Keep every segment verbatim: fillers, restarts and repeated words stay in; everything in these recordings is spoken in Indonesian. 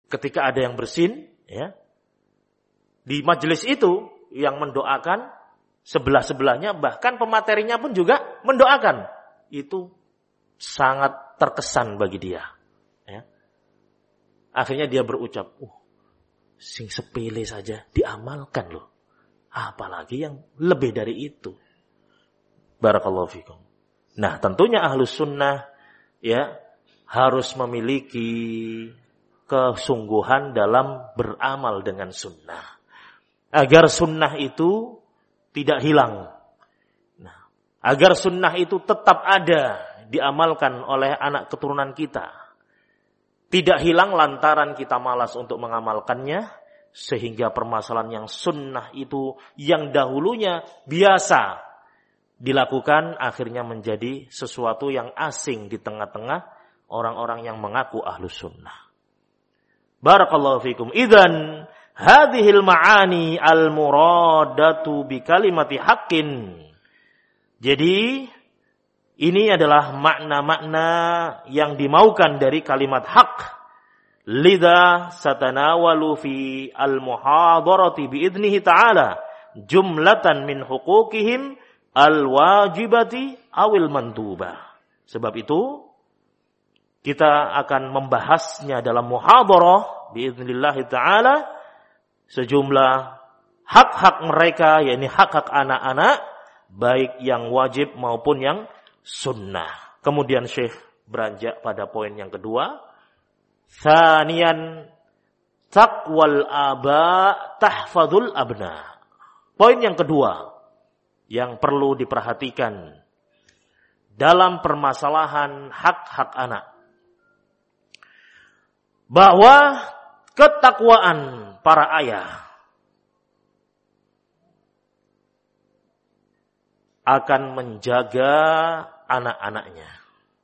ketika ada yang bersin, ya, di majelis itu yang mendoakan sebelah-sebelahnya, bahkan pematerinya pun juga mendoakan. Itu sangat terkesan bagi dia. Ya. Akhirnya dia berucap, uh, sing sepele saja diamalkan loh. Apalagi yang lebih dari itu. Barakallahu fikum. Nah, tentunya ahlus sunnah ya harus memiliki kesungguhan dalam beramal dengan sunnah. Agar sunnah itu tidak hilang. Nah, agar sunnah itu tetap ada diamalkan oleh anak keturunan kita. Tidak hilang lantaran kita malas untuk mengamalkannya. Sehingga permasalahan yang sunnah itu yang dahulunya biasa dilakukan akhirnya menjadi sesuatu yang asing di tengah-tengah orang-orang yang mengaku ahlus sunnah. Barakallahu fikum. Idzan hadhil ma'ani al-muradatu bi kalimati haqqin. Jadi ini adalah makna-makna yang dimaukan dari kalimat hak. Lidha satanawalu fi al-muhadarati biidnihi ta'ala jumlatan min hukukihim al-wajibati awil mandubah. Sebab itu kita akan membahasnya dalam muhadarah biidnillahi ta'ala sejumlah hak-hak mereka, yakni hak-hak anak-anak baik yang wajib maupun yang sunnah. Kemudian Syekh beranjak pada poin yang kedua. Thaniyan taqwal aba tahfadul abna. Poin yang kedua yang perlu diperhatikan dalam permasalahan hak-hak anak. Bahwa ketakwaan para ayah akan menjaga anak-anaknya.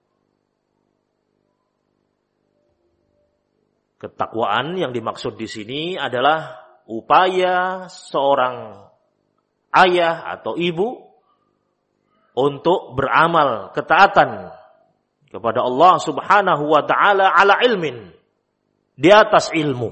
Ketakwaan yang dimaksud di sini adalah upaya seorang ayah atau ibu untuk beramal ketaatan kepada Allah Subhanahu wa taala ala ilmin, di atas ilmu.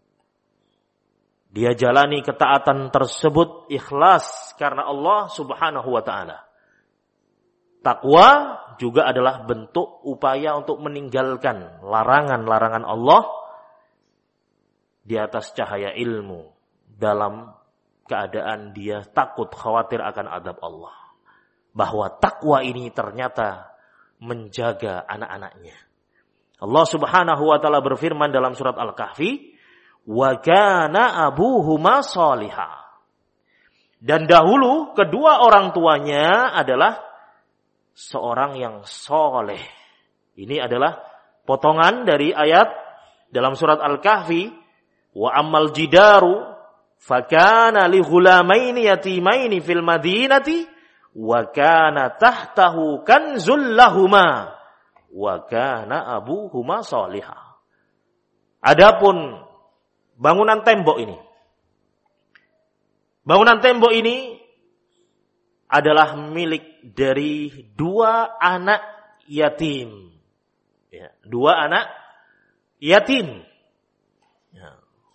Dia jalani ketaatan tersebut ikhlas karena Allah Subhanahu wa taala. Takwa juga adalah bentuk upaya untuk meninggalkan larangan-larangan Allah di atas cahaya ilmu, dalam keadaan dia takut khawatir akan azab Allah. Bahwa takwa ini ternyata menjaga anak-anaknya. Allah Subhanahu wa taala berfirman dalam surat Al-Kahfi, "Wa kana abuhuma shaliha." Dan dahulu kedua orang tuanya adalah seorang yang soleh. Ini adalah potongan dari ayat dalam surat Al-Kahfi. Wa ammal jidaru fakana li ghulamaini yatimaini fil madinati wa kana tahtahu kanzul lahuma wa kana abuhuma salihah. Adapun bangunan tembok ini. Bangunan tembok ini adalah milik dari dua anak yatim. Ya, dua anak yatim. Ya.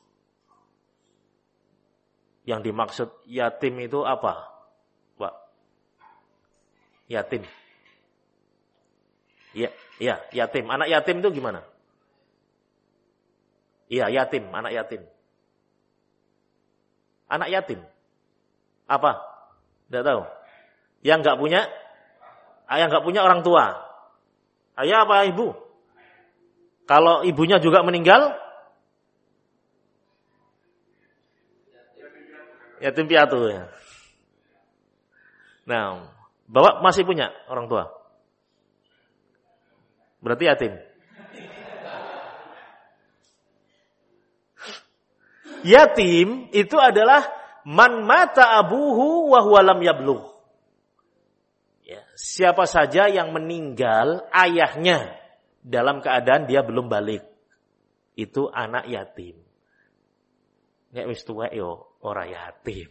Yang dimaksud yatim itu apa, Pak? Yatim. Ya, ya, yatim. Anak yatim itu gimana? Iya, yatim, anak yatim. Anak yatim. Apa? Tidak tahu. Yang enggak punya, yang enggak punya orang tua. Ayah apa ibu? Kalau ibunya juga meninggal, yatim piatu ya. Nah, Bapak masih punya orang tua? Berarti yatim. Yatim itu adalah man mata abuhu wa huwa lam yablugh. Ya, siapa saja yang meninggal ayahnya dalam keadaan dia belum balik, itu anak yatim. Nek wis tuwek yo ora yatim.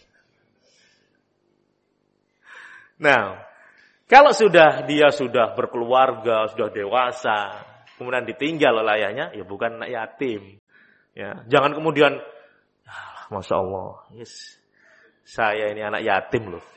Nah, kalau sudah dia sudah berkeluarga, sudah dewasa, kemudian ditinggal oleh ayahnya, ya bukan anak yatim. Ya, jangan kemudian, Masya Allah, yes, saya ini anak yatim loh.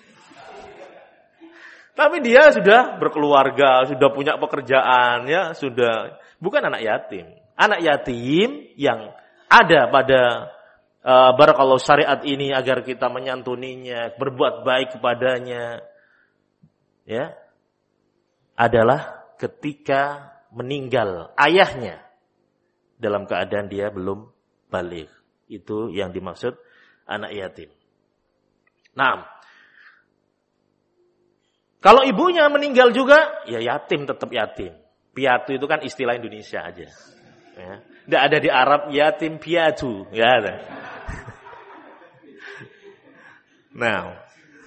Tapi dia sudah berkeluarga, sudah punya pekerjaan, ya, sudah bukan anak yatim. Anak yatim yang ada pada uh, barakallahu syariat ini agar kita menyantuninya, berbuat baik kepadanya, ya, adalah ketika meninggal ayahnya dalam keadaan dia belum baligh. Itu yang dimaksud anak yatim. Nah, kalau ibunya meninggal juga, ya yatim tetap yatim. Piatu itu kan istilah Indonesia aja. Ya. Tidak ada di Arab yatim piatu. Ya ada. Nah,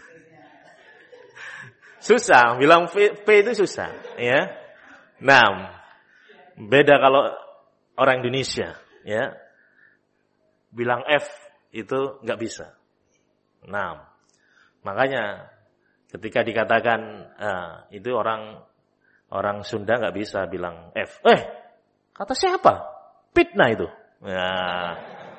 susah. Bilang P, P itu susah. Ya. Nah, beda kalau orang Indonesia. Ya. Bilang F itu nggak bisa. Nah, makanya ketika dikatakan uh, itu orang orang Sunda nggak bisa bilang F. Eh, kata siapa? Fitnah itu. Nah,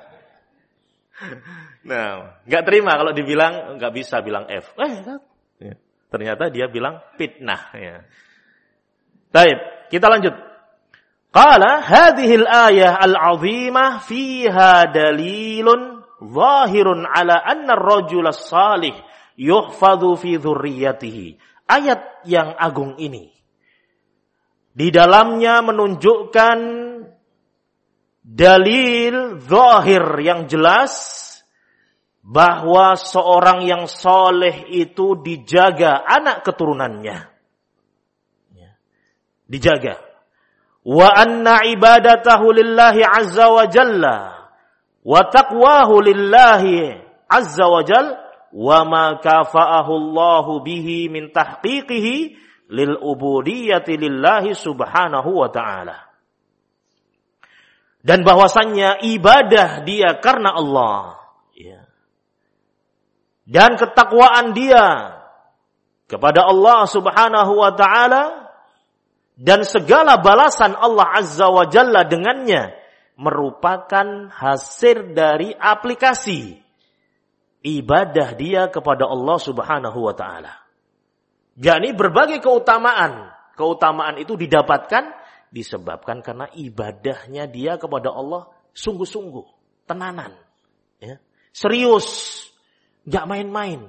nah, nggak terima kalau dibilang nggak bisa bilang F. Eh, ya. Ternyata dia bilang fitnah. Ya. Baik, kita lanjut. Qala hadhil ayah al-'azimah fiha dalilun zahirun ala anna ar-rajula as-salih yuhfadhu fi dzurriyyatihi. Ayat yang agung ini di dalamnya menunjukkan dalil zahir yang jelas bahwa seorang yang soleh itu dijaga anak keturunannya. Dijaga. Wa anna ibadatahu lillahi azza wa jalla wa taqwahu lillahi azza wa jalla wa ma kafa'ahu Allahu bihi min tahqiqihi lil ubudiyyati lillahi subhanahu wa ta'ala. Dan bahwasannya ibadah dia karena Allah, ya. Dan ketakwaan dia kepada Allah subhanahu wa ta'ala dan segala balasan Allah azza wa jalla dengannya merupakan hasil dari aplikasi ibadah dia kepada Allah subhanahu wa ta'ala. Jadi berbagai keutamaan. Keutamaan itu didapatkan disebabkan karena ibadahnya dia kepada Allah sungguh-sungguh. Tenanan. Ya. Serius. Gak main-main.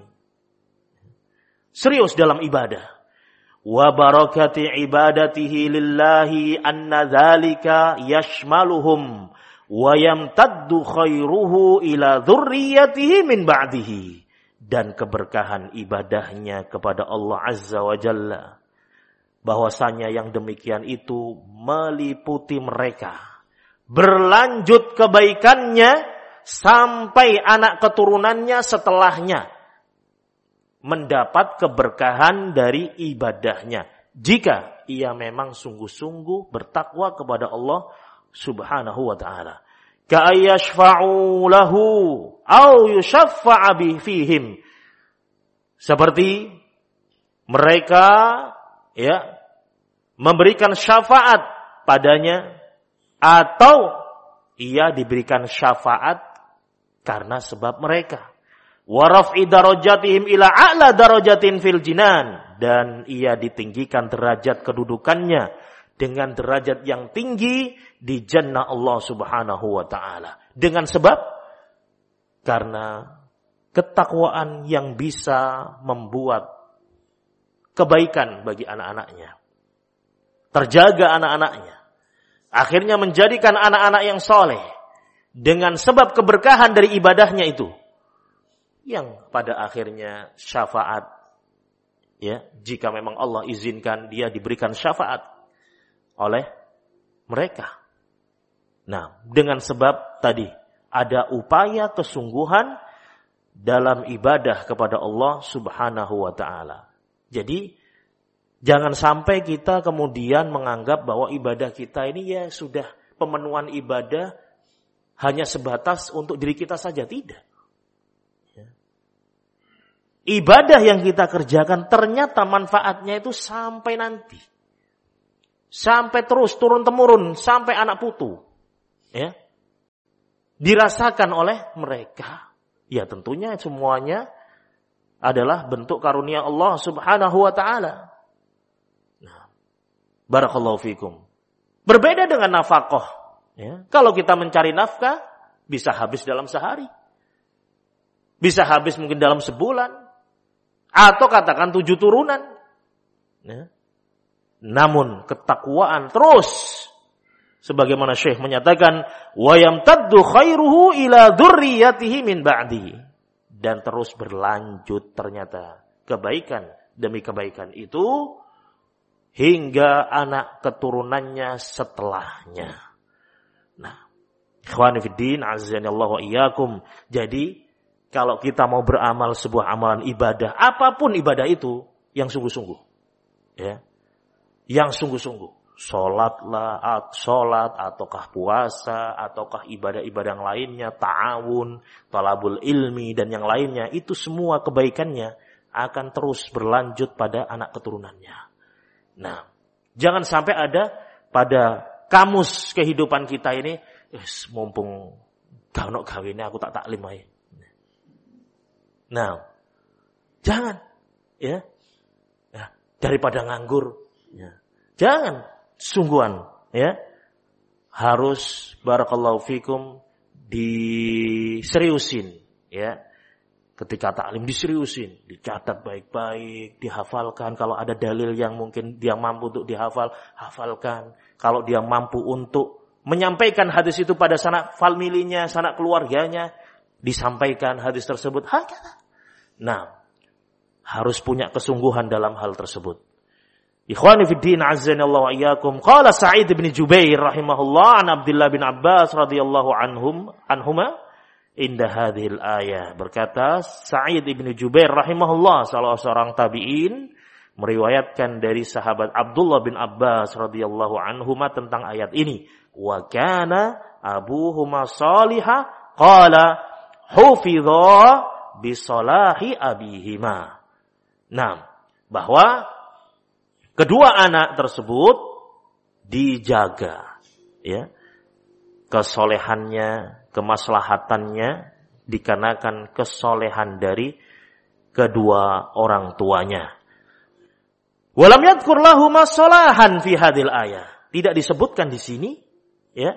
Serius dalam ibadah. Wa barakati ibadatihi lillahi anna dzalika yashmaluhum wa yamtaddu khairuhu ila dzurriyyatihi min ba'dihi. Dan keberkahan ibadahnya kepada Allah Azza wa Jalla, bahwasanya yang demikian itu meliputi mereka, berlanjut kebaikannya sampai anak keturunannya setelahnya mendapat keberkahan dari ibadahnya jika ia memang sungguh-sungguh bertakwa kepada Allah Subhanahu wa ta'ala. Ka'ayyashfa'u lahu au yushaffa'a fihim. Seperti mereka ya memberikan syafaat padanya atau ia diberikan syafaat karena sebab mereka. Wa raf'i darajatihim ila a'la darajatin fil jinan, dan ia ditinggikan derajat kedudukannya dengan derajat yang tinggi di jannah Allah Subhanahu wa ta'ala. Dengan sebab karena ketakwaan yang bisa membuat kebaikan bagi anak-anaknya. Terjaga anak-anaknya. Akhirnya menjadikan anak-anak yang soleh dengan sebab keberkahan dari ibadahnya itu. Yang pada akhirnya syafaat. Ya, jika memang Allah izinkan dia diberikan syafaat oleh mereka. Nah, dengan sebab tadi ada upaya kesungguhan dalam ibadah kepada Allah Subhanahu wa ta'ala. Jadi, jangan sampai kita kemudian menganggap bahwa ibadah kita ini ya sudah pemenuhan ibadah hanya sebatas untuk diri kita saja. Tidak. Ya. Ibadah yang kita kerjakan ternyata manfaatnya itu sampai nanti. Sampai terus turun-temurun, sampai anak putu. Ya. dirasakan oleh mereka. Ya tentunya semuanya adalah bentuk karunia Allah Subhanahu wa taala. Nah, barakallahu fikum. Berbeda dengan nafkah, ya. Kalau kita mencari nafkah bisa habis dalam sehari. Bisa habis mungkin dalam sebulan atau katakan tujuh turunan. Ya. Namun ketakwaan terus sebagaimana Syekh menyatakan wa yamtaddu khairuhu ila dzurriyyatihi min ba'di, dan terus berlanjut ternyata kebaikan demi kebaikan itu hingga anak keturunannya setelahnya. Nah, ikhwani fiddin azanillahu wa iyyakum. Jadi kalau kita mau beramal sebuah amalan ibadah, apapun ibadah itu yang sungguh-sungguh, ya, yang sungguh-sungguh. Sholatlah, sholat, ataukah puasa, ataukah ibadah-ibadah yang lainnya, ta'awun, talabul ilmi, dan yang lainnya, itu semua kebaikannya akan terus berlanjut pada anak keturunannya. Nah, jangan sampai ada pada kamus kehidupan kita ini, yes, mumpung gak ono gawene aku tak taklim ae. Nah, jangan, ya, ya daripada nganggur, ya, jangan. Sungguhan, ya, harus barakallahu fikum diseriusin, ya. Ketika taklim diseriusin, dicatat baik-baik, dihafalkan. Kalau ada dalil yang mungkin dia mampu untuk dihafal, hafalkan. Kalau dia mampu untuk menyampaikan hadis itu pada sanak familinya, sanak keluarganya, disampaikan hadis tersebut. Nah, harus punya kesungguhan dalam hal tersebut. Ikhwani fiddin azzanallahu wa iyyakum. Qala Sa'id bin Jubair rahimahullah an Abdullah bin Abbas radhiyallahu anhum anhuma inda hadhil ayah. Berkata Sa'id bin Jubair rahimahullah, salah seorang tabi'in, meriwayatkan dari sahabat Abdullah bin Abbas radhiyallahu anhuma tentang ayat ini. Wa kana abuhuma salihah qala hufidha bi salahi abihima. Nah, bahwa kedua anak tersebut dijaga, ya, kesolehannya, kemaslahatannya dikarenakan kesolehan dari kedua orang tuanya. Walam yadhkur lahuma salahan fi hadhil ayah. Tidak disebutkan di sini, ya,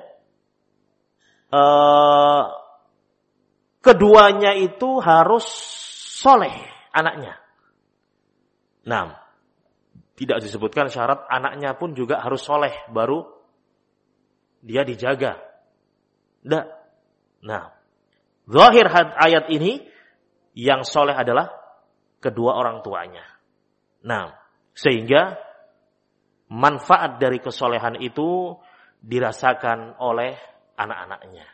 uh, keduanya itu harus soleh anaknya. Nah, tidak disebutkan syarat anaknya pun juga harus soleh baru dia dijaga. Tidak. Nah, zahir ayat ini yang soleh adalah kedua orang tuanya. Nah, sehingga manfaat dari kesolehan itu dirasakan oleh anak-anaknya.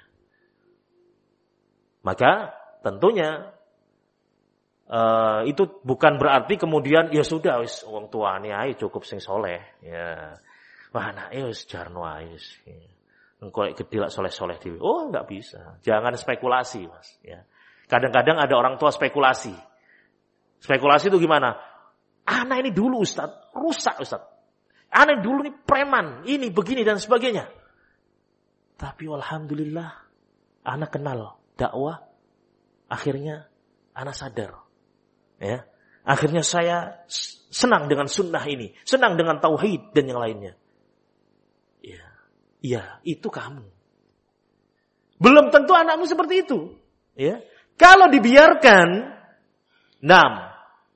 Maka tentunya Uh, itu bukan berarti kemudian ya sudah wis wong tuane ae cukup sing soleh, ya. Wah anake wis jarno ae wis. Engko lek gedhe lak soleh-soleh dhewe. Oh, enggak bisa. Jangan spekulasi, Mas, ya. Kadang-kadang ada orang tua spekulasi. Spekulasi itu gimana? Anak ini dulu Ustaz, rusak Ustaz. Anak dulu ini preman, ini begini dan sebagainya. Tapi alhamdulillah anak kenal dakwah, akhirnya anak sadar. Ya, akhirnya saya senang dengan sunnah ini, senang dengan tauhid dan yang lainnya. Ya, ya itu kamu. Belum tentu anakmu seperti itu. Ya, kalau dibiarkan, enam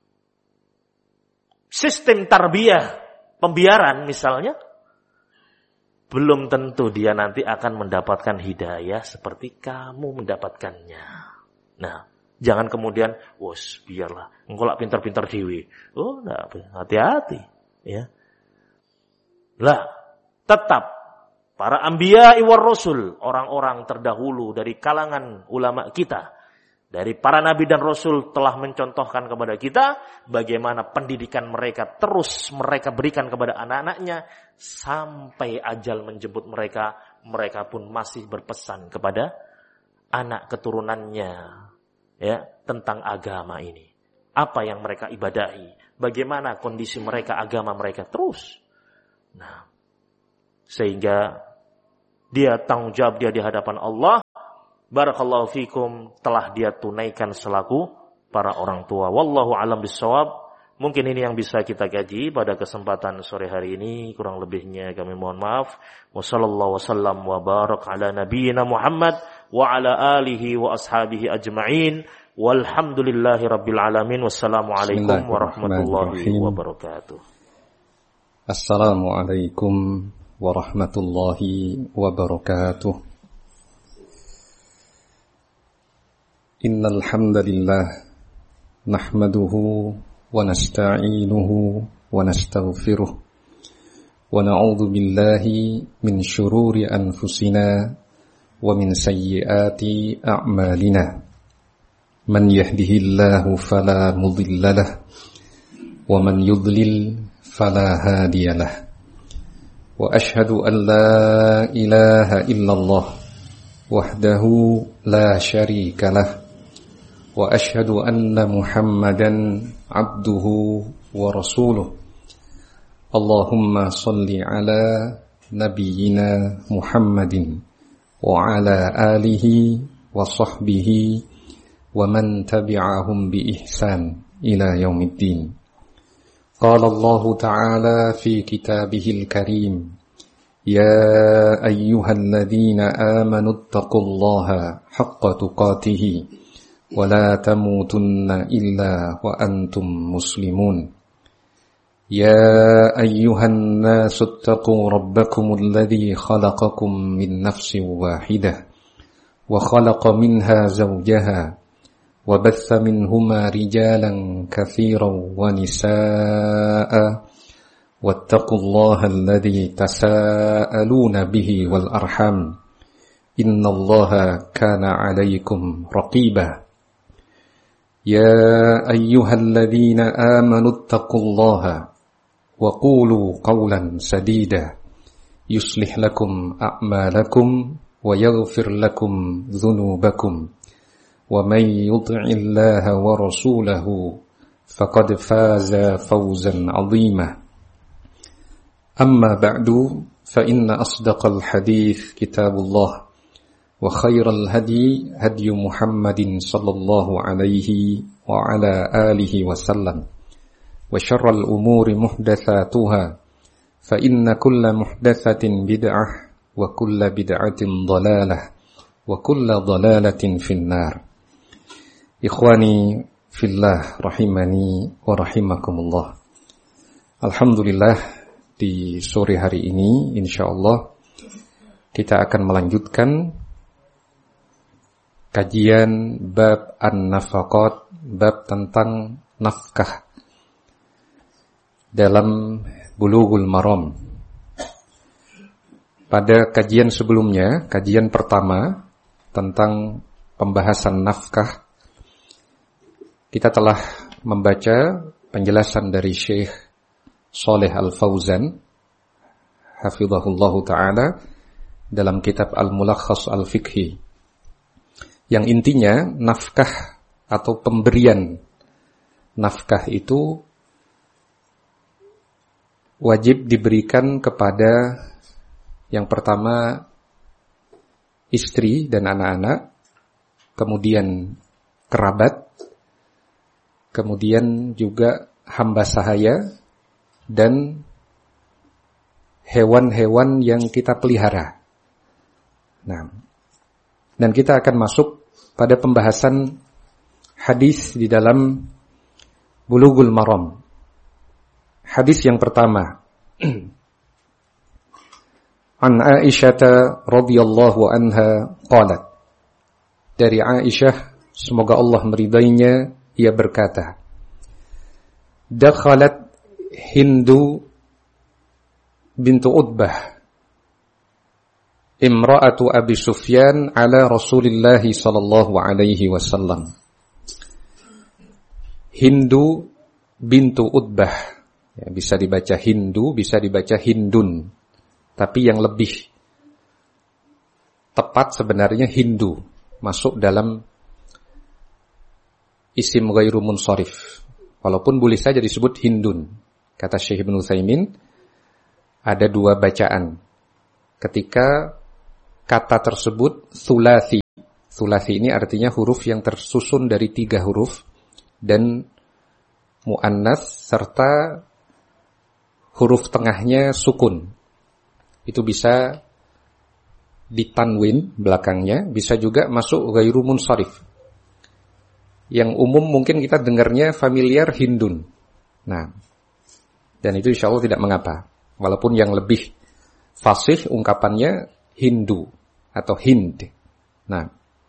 sistem tarbiyah, pembiaran misalnya, belum tentu dia nanti akan mendapatkan hidayah seperti kamu mendapatkannya. Nah, jangan kemudian, wos biarlah, engkau lak pintar-pintar dewi. Oh, enggak, hati-hati, ya. Lah, tetap para anbiya war rasul, orang-orang terdahulu dari kalangan ulama kita, dari para nabi dan rasul telah mencontohkan kepada kita bagaimana pendidikan mereka terus mereka berikan kepada anak-anaknya sampai ajal menjemput mereka, mereka pun masih berpesan kepada anak keturunannya, ya, tentang agama ini. Apa yang mereka ibadahi, bagaimana kondisi mereka, agama mereka terus. Nah, sehingga dia tanggung jawab dia di hadapan Allah barakallahu fikum telah dia tunaikan selaku para orang tua. Wallahu a'lam bissawab. Mungkin ini yang bisa kita kaji pada kesempatan sore hari ini. Kurang lebihnya kami mohon maaf. Wassallallahu wasallam wa barak ala nabiyyina Muhammad wa ala alihi wa ashabihi ajma'in. Walhamdulillahi rabbil alamin. Wassalamualaikum warahmatullahi wabarakatuh. Assalamualaikum warahmatullahi wabarakatuh. Innal hamdalillah nahmaduhu wa nasta'inuhu wa nastaghfiruh wa na'udzu billahi min shururi anfusina wa min sayyiati a'malina. Man yahdihillahu fala mudilla lahu wa man yudlil fala hadiya lahu. Wa ashhadu an la ilaha illallah wahdahu la syarika lahu wa ashhadu anna Muhammadan abduhu wa rasuluh. Allahumma salli ala nabiyyina Muhammadin wa ala alihi wa sahbihi wa man tabi'ahum bi ihsan ila yaumiddin. Qala Allah ta'ala fi kitabihil karim, ya ayyuhalladzina amanu taqullaha haqqa tuqatih ولا تموتن إلا وأنتم مسلمون. يا أيها الناس اتقوا ربكم الذي خلقكم من نفس واحدة وخلق منها زوجها وبث منهما رجالا كثيرا ونساء واتقوا الله الذي تساءلون به والأرحام إن الله كان عليكم رقيبا. يا أيها الذين آمنوا اتقوا الله وقولوا قولا سديدا يصلح لكم أعمالكم ويغفر لكم ذنوبكم ومن يطع الله ورسوله فقد فاز فوزا عظيما. أما بعد فإن أصدق الحديث كتاب الله وخير الهدي هدي محمد صلى الله عليه وعلى آله وسلم وشر الأمور محدثاتها فإن كل محدثة بدعة وكل بدعة ضلالة وكل ضلالة في النار. إخواني في الله rahimani wa rahimakumullah. Alhamdulillah, di sore hari ini insyaallah kita akan melanjutkan kajian bab an-nafaqat, bab tentang nafkah dalam Bulughul Maram. Pada kajian sebelumnya, kajian pertama tentang pembahasan nafkah, kita telah membaca penjelasan dari Syekh Shalih Al-Fauzan hafizahullahu ta'ala dalam kitab Al-Mulakhas Al-Fiqhi, yang intinya nafkah atau pemberian nafkah itu wajib diberikan kepada yang pertama istri dan anak-anak, kemudian kerabat, kemudian juga hamba sahaya dan hewan-hewan yang kita pelihara. Nah, dan kita akan masuk pada pembahasan hadis di dalam Bulughul Maram. Hadis yang pertama, An Aisyah radhiyallahu anha qalat. Dari Aisyah, semoga Allah meridainya, ia berkata, Dakhalat Hindu bintu Utbah imra'atu Abi Sufyan ala Rasulillah sallallahu alaihi wasallam. Hindu bintu Utbah, ya, bisa dibaca Hindu, bisa dibaca Hindun, tapi yang lebih tepat sebenarnya Hindu, masuk dalam isim ghairu munsharif. Walaupun boleh saja disebut Hindun. Kata Syekh Ibnu Utsaimin, ada dua bacaan ketika kata tersebut thulathi, Thulathi ini artinya huruf yang tersusun dari tiga huruf dan mu'annas serta huruf tengahnya sukun. Itu bisa ditanwin belakangnya, bisa juga masuk ghairu munsharif. Yang umum mungkin kita dengarnya familiar Hindun. Nah, dan itu insya Allah tidak mengapa. Walaupun yang lebih fasih ungkapannya Hindu atau Hind. Nah,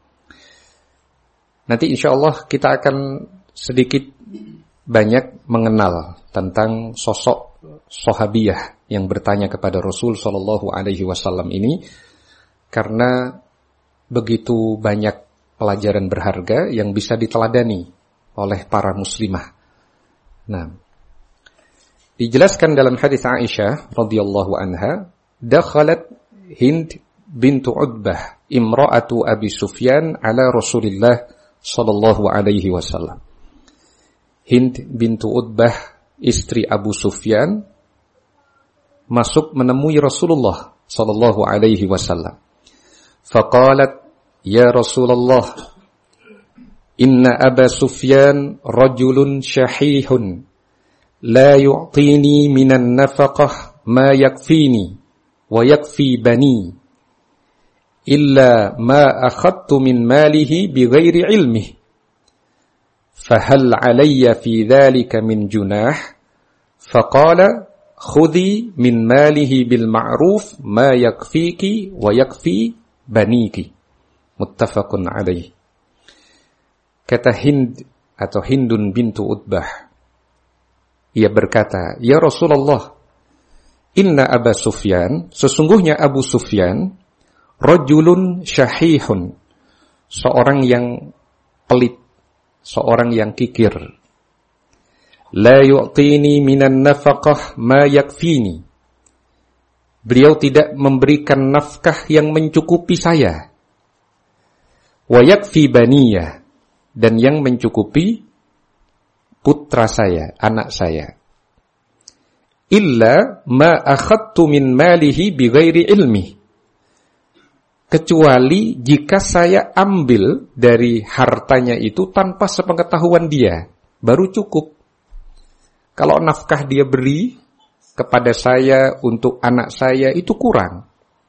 nanti insya Allah kita akan sedikit banyak mengenal tentang sosok sahabiyah yang bertanya kepada Rasul Shallallahu Alaihi Wasallam ini, karena begitu banyak pelajaran berharga yang bisa diteladani oleh para muslimah. Nah, dijelaskan dalam hadis Aisyah radhiyallahu anha, dakhalat Hind bintu Utbah imra'atu Abi Sufyan ala Rasulillah sallallahu alaihi wasallam. Hind bintu Utbah, istri Abu Sufyan, masuk menemui Rasulullah sallallahu alaihi wasallam. Faqalat, ya Rasulullah, inna Aba Sufyan rajulun syahihun la yu'tini minan nafaqah ma yakfini wa yakfi bani illa ma akhadtu min malihi bighairi ilmihi fahal alayya fi dhalika min junah faqala khudhi min malihi bil ma'ruf ma yakfiki wa yakfi baniki. Muttafaqun alaih. Kata Hind atau Hindun bintu Utbah, ia berkata, ya Rasulullah, inna Aba Sufyan, sesungguhnya Abu Sufyan, rajulun syahihun, seorang yang pelit, seorang yang kikir. La yu'tini minan nafaqah ma yakfini. Beliau tidak memberikan nafkah yang mencukupi saya. Wa yakfi baniyah, dan yang mencukupi putra saya, anak saya. Illa ma akhadtu min malihi bighairi ilmi. Kecuali jika saya ambil dari hartanya itu tanpa sepengetahuan dia, baru cukup. Kalau nafkah dia beri kepada saya untuk anak saya itu kurang.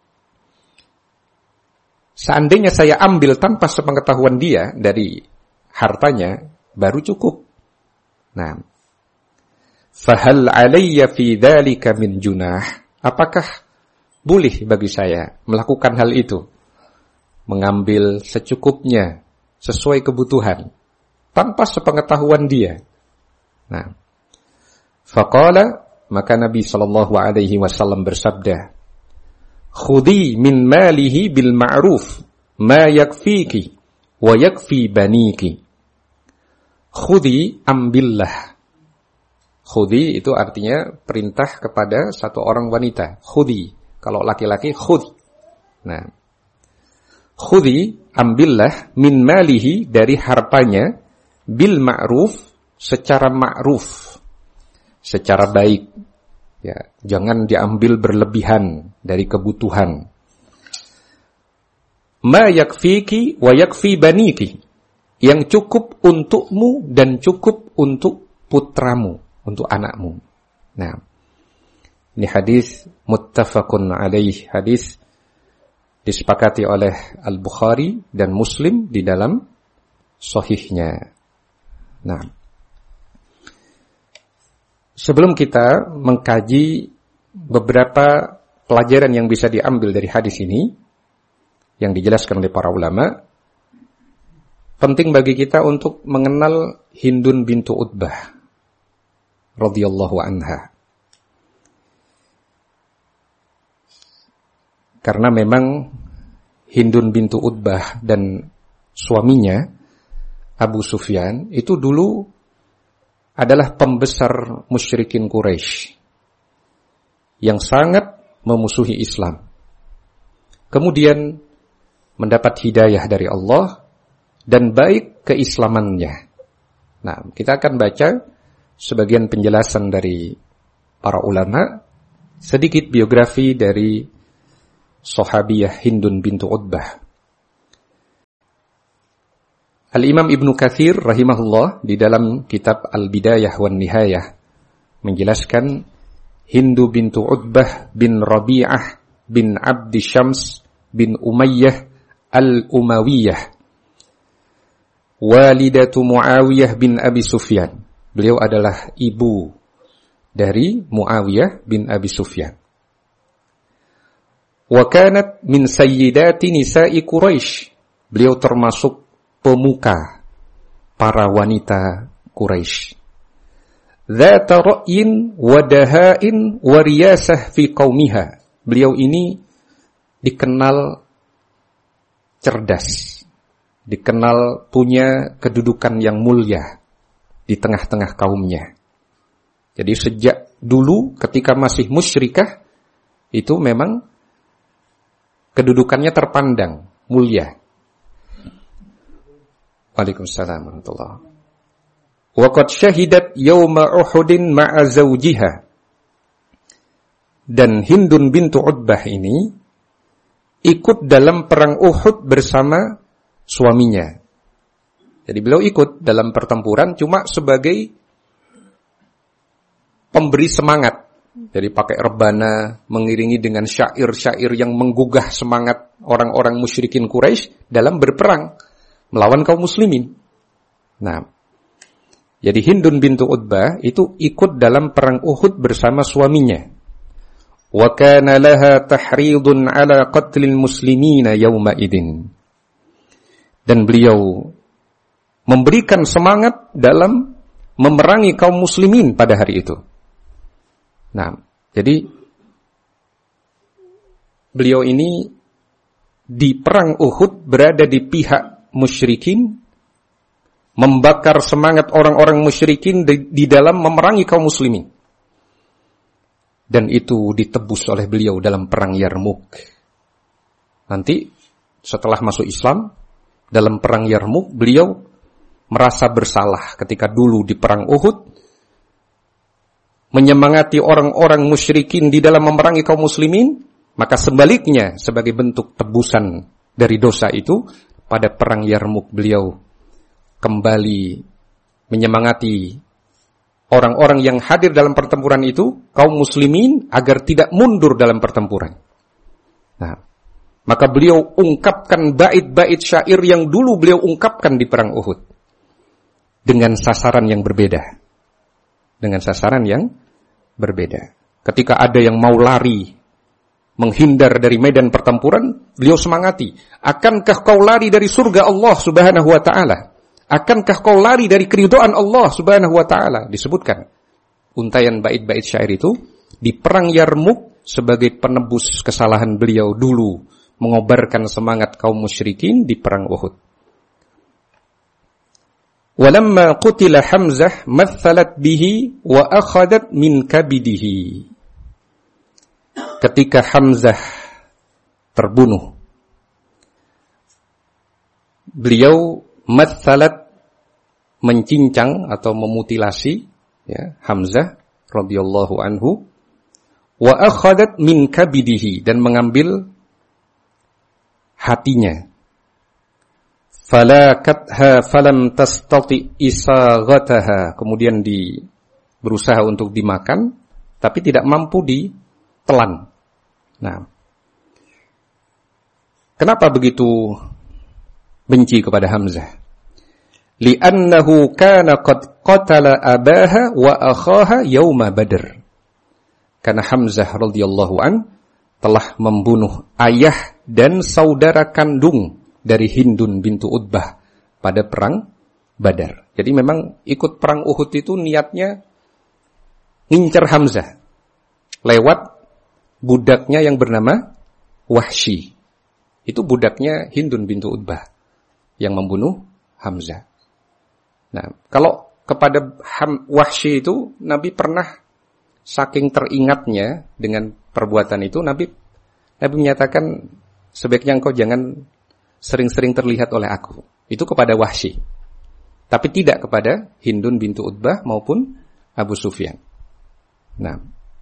Seandainya saya ambil tanpa sepengetahuan dia dari hartanya, baru cukup. Nah, fahal alayya fi dzalika min junah? Apakah boleh bagi saya melakukan hal itu? Mengambil secukupnya, sesuai kebutuhan, tanpa sepengetahuan dia. Nah, faqala, maka Nabi sallallahu alaihi wasallam bersabda, khudhi min malihi bil ma'ruf ma yakfiki wa yakfi baniki. Khudhi, ambillah. Khudhi itu artinya perintah kepada satu orang wanita. Khudhi, kalau laki-laki khudh. Nah, khudhi, ambillah min malihi, dari hartanya, bil ma'ruf, secara ma'ruf, secara baik. Ya, jangan diambil berlebihan dari kebutuhan. Ma yakfiki wa yakfi baniki, yang cukup untukmu dan cukup untuk putramu, untuk anakmu. Nah, ini hadis muttafaqun alaih, hadis disepakati oleh Al-Bukhari dan Muslim di dalam sahihnya. Nah, sebelum kita mengkaji beberapa pelajaran yang bisa diambil dari hadis ini, yang dijelaskan oleh para ulama, penting bagi kita untuk mengenal Hindun bintu Utbah radhiyallahu anha. Karena memang Hindun bintu Utbah dan suaminya Abu Sufyan itu dulu adalah pembesar musyrikin Quraisy yang sangat memusuhi Islam. Kemudian mendapat hidayah dari Allah dan baik keislamannya. Nah, kita akan baca sebagian penjelasan dari para ulama, sedikit biografi dari sahabiyah Hindun bintu Utbah. Al-Imam Ibnu Katsir rahimahullah di dalam kitab Al-Bidayah wan Nihayah menjelaskan Hindu bintu Utbah bin Rabi'ah bin Abdi Syams bin Umayyah Al-Umawiyah walidatu Muawiyah bin Abi Sufyan. Beliau adalah ibu dari Muawiyah bin Abi Sufyan. Wa kanat min sayyidati nisa'i Quraisy. Beliau termasuk pemuka para wanita Quraisy. Dzata ra'yin wa dahain wa riyasah fi qaumiha. Beliau ini dikenal cerdas, dikenal punya kedudukan yang mulia di tengah-tengah kaumnya. Jadi sejak dulu ketika masih musyrikah itu memang kedudukannya terpandang mulia. Waalaikumsalam warahmatullahi wabarakatuh. Wa qad syahidat yauma Uhudin ma'a zawjiha. Dan Hindun bintu Utbah ini ikut dalam perang Uhud bersama suaminya. Jadi beliau ikut dalam pertempuran cuma sebagai pemberi semangat. Jadi pakai rebana, mengiringi dengan syair-syair yang menggugah semangat orang-orang musyrikin Quraisy dalam berperang melawan kaum muslimin. Nah, jadi Hindun bintu Utbah itu ikut dalam perang Uhud bersama suaminya. Wa kana laha tahridun ala qatlil muslimina yauma idin. Dan beliau memberikan semangat dalam memerangi kaum muslimin pada hari itu. Nah, jadi beliau ini di perang Uhud berada di pihak musyrikin, membakar semangat orang-orang musyrikin di, di dalam memerangi kaum muslimin. Dan itu ditebus oleh beliau dalam perang Yarmuk. Nanti setelah masuk Islam, dalam perang Yarmuk beliau merasa bersalah ketika dulu di perang Uhud menyemangati orang-orang musyrikin di dalam memerangi kaum muslimin, maka sebaliknya sebagai bentuk tebusan dari dosa itu pada perang Yarmuk beliau kembali menyemangati orang-orang yang hadir dalam pertempuran itu, kaum muslimin, agar tidak mundur dalam pertempuran. Nah, maka beliau ungkapkan bait-bait syair yang dulu beliau ungkapkan di perang Uhud dengan sasaran yang berbeda. Dengan sasaran yang berbeda. Ketika ada yang mau lari, menghindar dari medan pertempuran, beliau semangati, akankah kau lari dari surga Allah Subhanahu wa ta'ala? Akankah kau lari dari keridhaan Allah Subhanahu wa ta'ala? Disebutkan untaian bait-bait syair itu di perang Yarmuk sebagai penebus kesalahan beliau dulu mengobarkan semangat kaum musyrikin di perang Uhud. Walamma qutila Hamzah mathalat bihi wa akhadat min kabidihi. Ketika Hamzah terbunuh, beliau mathalat mencincang atau memutilasi ya, Hamzah radhiyallahu anhu wa akhadat min kabidihi dan mengambil hatinya. Falakatha falam tastati isaghataha, kemudian di berusaha untuk dimakan tapi tidak mampu ditelan. Nah, kenapa begitu benci kepada Hamzah? Li'annahu kana qad qatala abaha wa akhaha yauma Badr. Karena Hamzah radhiyallahu an telah membunuh ayah dan saudara kandung dari Hindun bintu Utbah pada perang Badar. Jadi memang ikut perang Uhud itu niatnya ngincer Hamzah lewat budaknya yang bernama Wahsy. Itu budaknya Hindun bintu Utbah yang membunuh Hamzah. Nah, kalau kepada Ham, Wahsy itu Nabi pernah saking teringatnya dengan perbuatan itu, Nabi Nabi menyatakan sebaiknya engkau jangan sering-sering terlihat oleh aku. Itu kepada Wahsy. Tapi tidak kepada Hindun bintu Utbah maupun Abu Sufyan. Nah.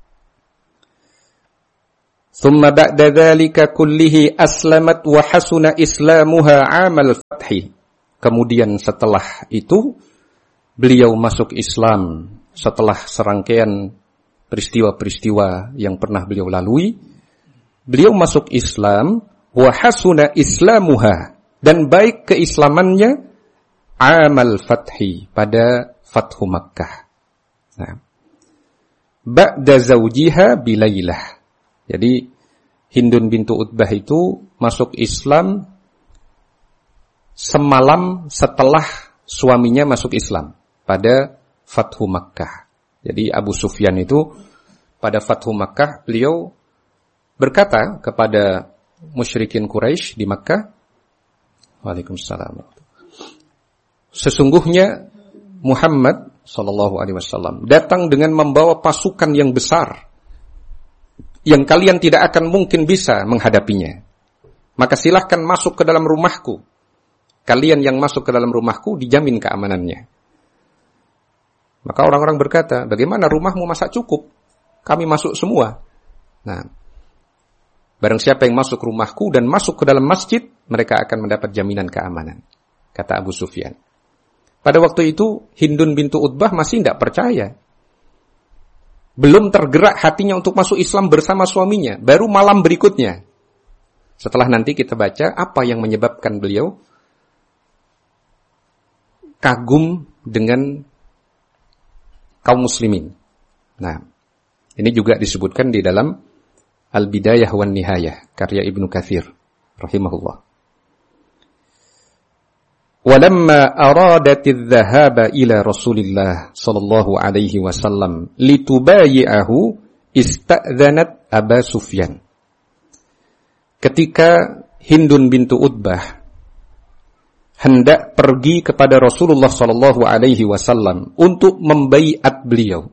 Thumma ba'da dzalika kullihi aslamat wa hasuna islamuha 'amal fathi. kemudian setelah itu beliau masuk Islam setelah serangkaian peristiwa-peristiwa yang pernah beliau lalui. Beliau masuk Islam, wa hasuna islamuha, dan baik keislamannya amal fathi, pada Fathu Makkah. Nah, ba'da zawjiha bilailah. Jadi Hindun bintu Utbah itu masuk Islam semalam setelah suaminya masuk Islam pada Fathu Makkah. Jadi Abu Sufyan itu pada Fathu Makkah beliau berkata kepada musyrikin Quraisy di Makkah, Waalaikumsalam, sesungguhnya Muhammad sallallahu alaihi wasallam datang dengan membawa pasukan yang besar yang kalian tidak akan mungkin bisa menghadapinya. Maka silahkan masuk ke dalam rumahku. Kalian yang masuk ke dalam rumahku dijamin keamanannya. Maka orang-orang berkata, bagaimana rumahmu masa cukup? Kami masuk semua. Nah, barang siapa yang masuk rumahku dan masuk ke dalam masjid, mereka akan mendapat jaminan keamanan, kata Abu Sufyan. Pada waktu itu Hindun bintu Utbah masih tidak percaya. Belum tergerak hatinya untuk masuk Islam bersama suaminya. Baru malam berikutnya. Setelah nanti kita baca apa yang menyebabkan beliau kagum dengan kaum muslimin. Nah, ini juga disebutkan di dalam Al-Bidayah wan Nihayah karya Ibnu Katsir rahimahullah. Walamma aradat adh-dhahaba ila Rasulillah sallallahu alaihi wasallam litubayi'ahu ista'dzanat Aba Sufyan. Ketika Hindun bintu Utbah hendak pergi kepada Rasulullah sallallahu alaihi wasallam untuk membaiat beliau,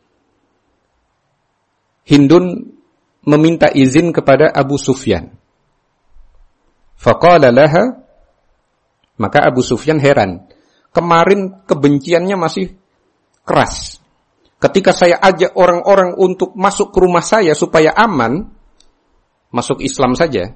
Hindun meminta izin kepada Abu Sufyan. Faqala laha, maka Abu Sufyan heran. Kemarin kebenciannya masih keras. Ketika saya ajak orang-orang untuk masuk ke rumah saya supaya aman, masuk Islam saja,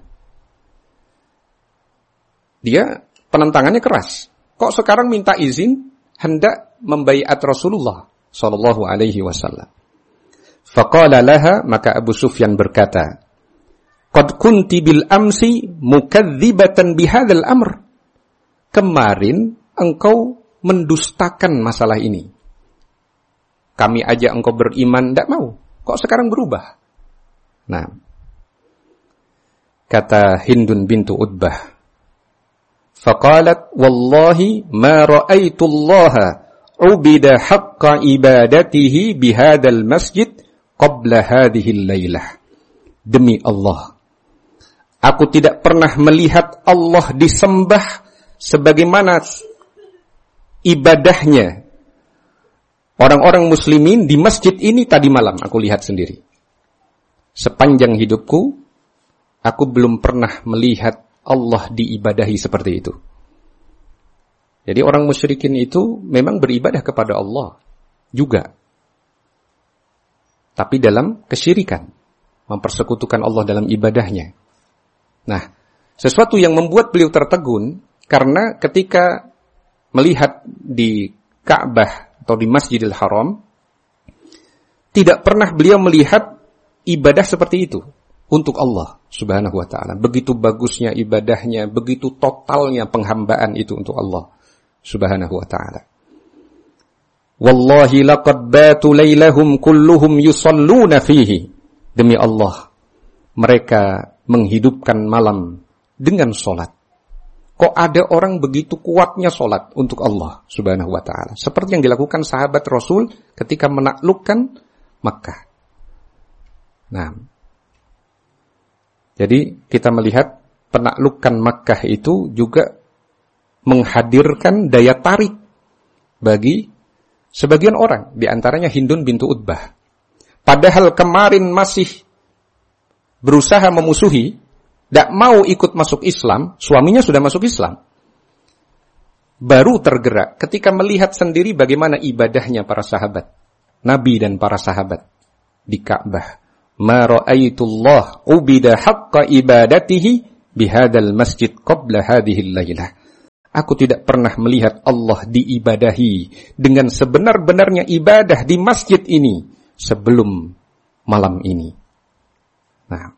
dia penentangannya keras. Kok sekarang minta izin hendak membaiat Rasulullah sallallahu alaihi wasallam? Faqala laha, maka Abu Sufyan berkata, qad kunti bil amsi mukadzibatan bihadzal amr. Kemarin engkau mendustakan masalah ini. Kami ajak engkau beriman, tidak mau. Kok sekarang berubah? Nah, kata Hindun bintu Utbah, faqalat wallahi ma ra'aitu allaha ubida haqqa ibadatihi bihadzal masjid qabla hadhihi al-lailah. Demi Allah, aku tidak pernah melihat Allah disembah sebagaimana ibadahnya orang-orang muslimin di masjid ini tadi malam. Aku lihat sendiri. Sepanjang hidupku, aku belum pernah melihat Allah diibadahi seperti itu. Jadi orang musyrikin itu memang beribadah kepada Allah juga, tapi dalam kesyirikan, mempersekutukan Allah dalam ibadahnya. Nah, sesuatu yang membuat beliau tertegun, karena ketika melihat di Ka'bah atau di Masjidil Haram, tidak pernah beliau melihat ibadah seperti itu untuk Allah Subhanahu wa ta'ala. Begitu bagusnya ibadahnya, begitu totalnya penghambaan itu untuk Allah Subhanahu wa ta'ala. Wallahi laqad batu lailahum kulluhum yusalluna fihi. Demi Allah, mereka menghidupkan malam dengan salat. Kok ada orang begitu kuatnya salat untuk Allah Subhanahu wa ta'ala, seperti yang dilakukan sahabat Rasul ketika menaklukkan Makkah. Nah, jadi kita melihat penaklukan Makkah itu juga menghadirkan daya tarik bagi sebagian orang, di antaranya Hindun bintu Utbah. Padahal kemarin masih berusaha memusuhi, tidak mau ikut masuk Islam, suaminya sudah masuk Islam. Baru tergerak ketika melihat sendiri bagaimana ibadahnya para sahabat, Nabi dan para sahabat di Ka'bah. Ma ra'aitullah ubida haqqa ibadatihi bihadzal masjid qabla hadhihi al-lailah. Aku tidak pernah melihat Allah diibadahi dengan sebenar-benarnya ibadah di masjid ini sebelum malam ini. Nah,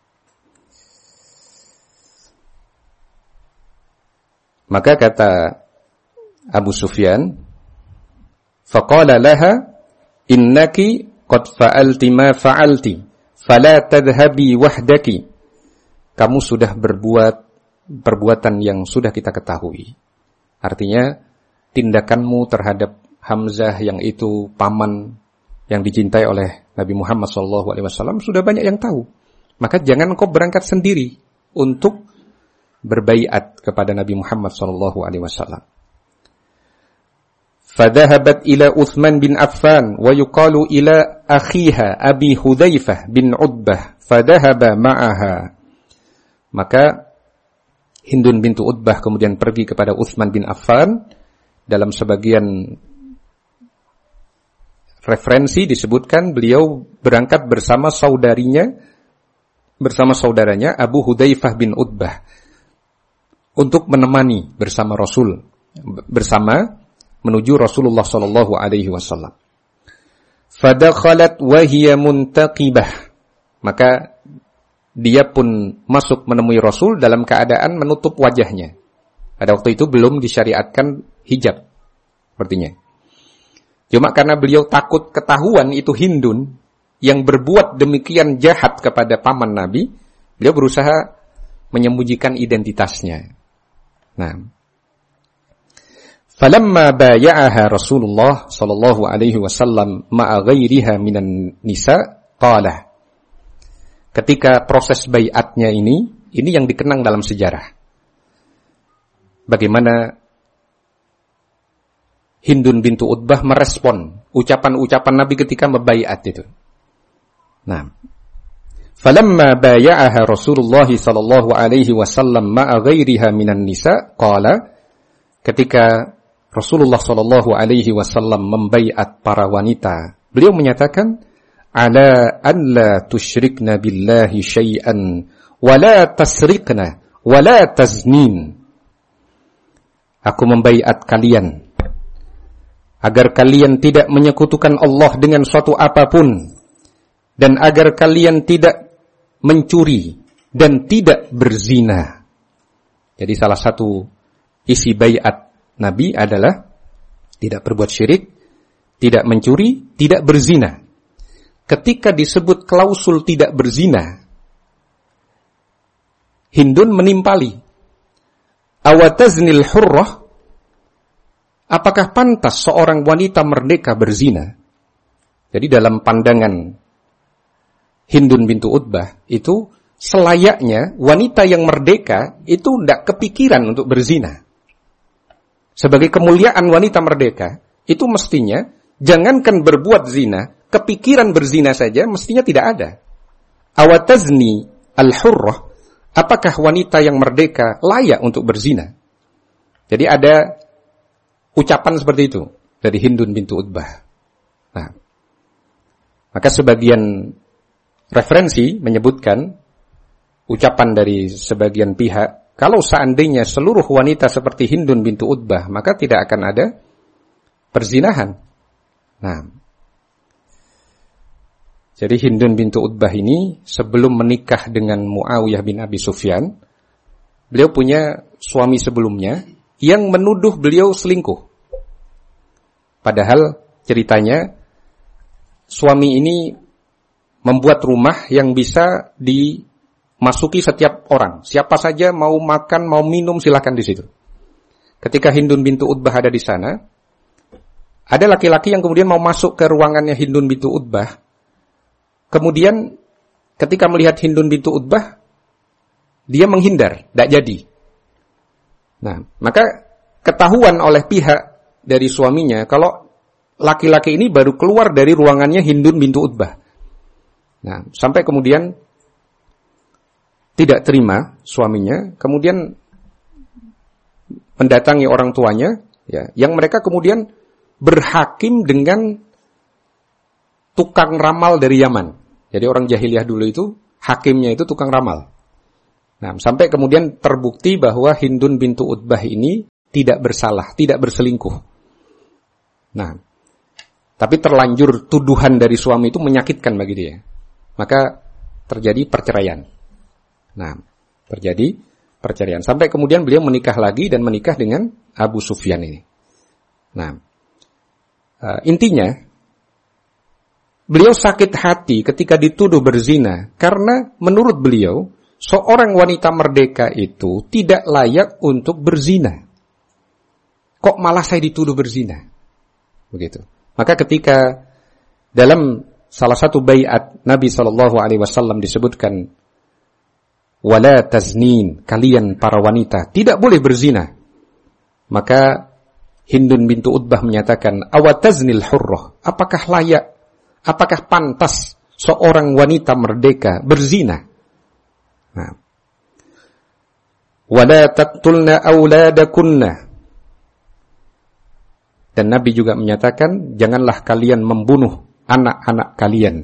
maka kata Abu Sufyan, faqala laha innaki qad fa'alti ma fa'alti fala tadhhabi wahdaki. Kamu sudah berbuat perbuatan yang sudah kita ketahui. Artinya tindakanmu terhadap Hamzah yang itu paman yang dicintai oleh Nabi Muhammad shallallahu alaihi wasallam sudah banyak yang tahu. Maka jangan kau berangkat sendiri untuk berbaiat kepada Nabi Muhammad shallallahu alaihi wasallam. Fadhahabat ila Uthman bin Affan wa yuqalu ila akhiha Abi Hudzaifah bin Utbah fadhahaba ma'aha. Maka Hindun bintu Utbah kemudian pergi kepada Uthman bin Affan. Dalam sebagian referensi disebutkan beliau berangkat bersama saudarinya, bersama saudaranya Abu Hudzaifah bin Utbah untuk menemani bersama Rasul, bersama menuju Rasulullah sallallahu alaihi wasallam. Fadakhalat wa hiya muntaqibah. Maka dia pun masuk menemui Rasul dalam keadaan menutup wajahnya. Pada waktu itu belum disyariatkan hijab, sepertinya. Cuma karena beliau takut ketahuan itu Hindun yang berbuat demikian jahat kepada paman Nabi, beliau berusaha menyembunyikan identitasnya. Nah, falamma baya'aha Rasulullah sallallahu alaihi wasallam ma'a ghairiha minan nisa qala. Ketika proses baiatnya ini, ini yang dikenang dalam sejarah. Bagaimana Hindun bintu Utbah merespon ucapan-ucapan Nabi ketika membaiat itu. Nah, falamma baya'aha Rasulullah sallallahu alaihi wasallam ma'a ghairiha minan nisa qala. Ketika Rasulullah sallallahu alaihi wasallam membaiat para wanita, beliau menyatakan, ala an la tusyrikna billahi syai'an wa la tasriqna wa la taznin. Aku membaiat kalian agar kalian tidak menyekutukan Allah dengan suatu apapun dan agar kalian tidak mencuri dan tidak berzina. Jadi salah satu isi baiat Nabi adalah tidak berbuat syirik, tidak mencuri, tidak berzina. Ketika disebut klausul tidak berzina, Hindun menimpali, awataznil hurrah, apakah pantas seorang wanita merdeka berzina? Jadi dalam pandangan Hindun bintu Utbah itu selayaknya wanita yang merdeka itu tidak kepikiran untuk berzina. Sebagai kemuliaan wanita merdeka itu mestinya jangankan berbuat zina, kepikiran berzina saja mestinya tidak ada. Awatazni al-hurrah, apakah wanita yang merdeka layak untuk berzina? Jadi ada ucapan seperti itu dari Hindun bintu Utbah. Nah, maka sebagian referensi menyebutkan ucapan dari sebagian pihak, kalau seandainya seluruh wanita seperti Hindun bintu Utbah, maka tidak akan ada perzinahan. Nah, jadi Hindun bintu Utbah ini sebelum menikah dengan Muawiyah bin Abi Sufyan, beliau punya suami sebelumnya yang menuduh beliau selingkuh. Padahal ceritanya suami ini membuat rumah yang bisa dimasuki setiap orang. Siapa saja mau makan, mau minum silakan di situ. Ketika Hindun bintu Utbah ada di sana, ada laki-laki yang kemudian mau masuk ke ruangannya Hindun bintu Utbah. Kemudian ketika melihat Hindun bintu Utbah, dia menghindar, tidak jadi. Nah, maka ketahuan oleh pihak dari suaminya kalau laki-laki ini baru keluar dari ruangannya Hindun bintu Utbah. Nah, sampai kemudian tidak terima suaminya, kemudian mendatangi orang tuanya, ya, yang mereka kemudian berhakim dengan tukang ramal dari Yaman. Jadi orang jahiliyah dulu itu, hakimnya itu tukang ramal. Nah, sampai kemudian terbukti bahwa Hindun bintu Utbah ini tidak bersalah, tidak berselingkuh. Nah, tapi terlanjur tuduhan dari suami itu menyakitkan bagi dia. Maka terjadi perceraian. Nah, terjadi perceraian. Sampai kemudian beliau menikah lagi dan menikah dengan Abu Sufyan ini. Nah, uh, intinya, beliau sakit hati ketika dituduh berzina. Karena menurut beliau, seorang wanita merdeka itu tidak layak untuk berzina. Kok malah saya dituduh berzina? Begitu. Maka ketika dalam salah satu baiat Nabi shallallahu alaihi wasallam disebutkan, wala taznin, kalian para wanita tidak boleh berzina. Maka Hindun bintu Utbah menyatakan, awataznil hurrah, apakah layak, apakah pantas seorang wanita merdeka berzina? Nah, wala taqtulna auladakunna. Dan Nabi juga menyatakan, janganlah kalian membunuh anak-anak kalian.